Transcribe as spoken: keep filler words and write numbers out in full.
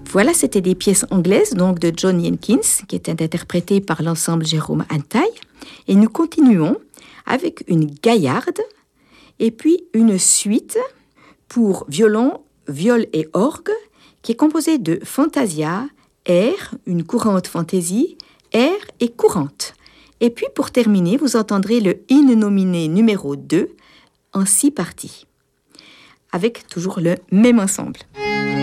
Voilà, c'était des pièces anglaises donc de John Jenkins, qui étaient interprétées par l'ensemble Jérôme Antaille. Et nous continuons avec une gaillarde et puis une suite pour violon, viol et orgue, qui est composée de fantasia, air, une courante fantaisie, air et courante. Et puis pour terminer, vous entendrez le hymne nominé numéro deux en six parties, avec toujours le même ensemble.